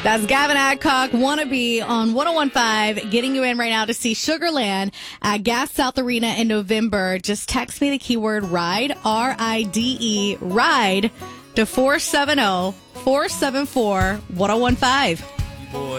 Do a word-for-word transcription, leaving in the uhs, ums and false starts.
That's Gavin Adcock, Wannabe on one oh one point five, getting you in right now to see Sugarland at Gas South Arena in November. Just text me the keyword RIDE, R I D E, RIDE, to four seven zero, four seven four, one oh one five. Boy.